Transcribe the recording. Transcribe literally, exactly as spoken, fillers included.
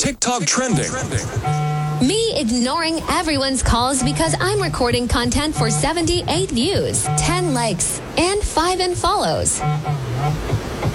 TikTok trending. Me ignoring everyone's calls because I'm recording content for seventy-eight views, ten likes, and five unfollows.